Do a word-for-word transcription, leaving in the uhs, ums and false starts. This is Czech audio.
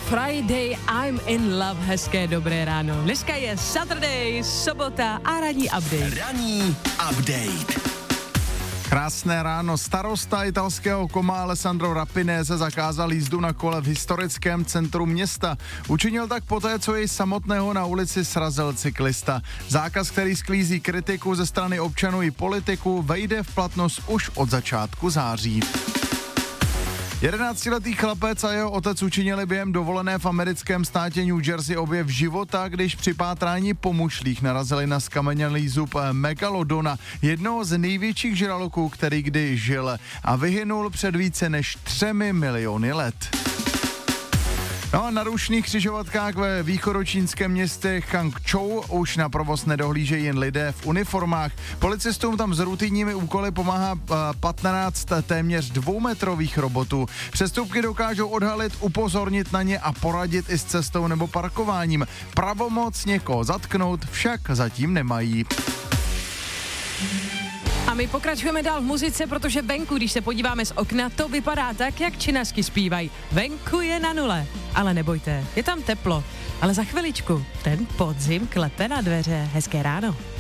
Friday, I'm in love, hezké dobré ráno. Dneska je Saturday, sobota a ranní update. Ranní update. Krásné ráno. Starosta italského Coma Alessandro Rapinese zakázal jízdu na kole v historickém centru města. Učinil tak poté, co jej samotného na ulici srazil cyklista. Zákaz, který sklízí kritiku ze strany občanů i politiků, vejde v platnost už od začátku září. jedenáctiletý chlapec a jeho otec učinili během dovolené v americkém státě New Jersey objev života, když při pátrání po mušlích narazili na skamenělý zub megalodona, jednoho z největších žraloků, který kdy žil, a vyhynul před více než třemi miliony let. No a na rušných křižovatkách ve východočínském městě Changchou už na provoz nedohlížejí jen lidé v uniformách. Policistům tam s rutinními úkoly pomáhá patnáct téměř dvoumetrových robotů. Přestupky dokážou odhalit, upozornit na ně a poradit i s cestou nebo parkováním. Pravomoc někoho zatknout však zatím nemají. A my pokračujeme dál v muzice, protože venku, když se podíváme z okna, to vypadá tak, jak činasky zpívají. Venku je na nule, ale nebojte, je tam teplo. Ale za chviličku ten podzim klepe na dveře. Hezké ráno.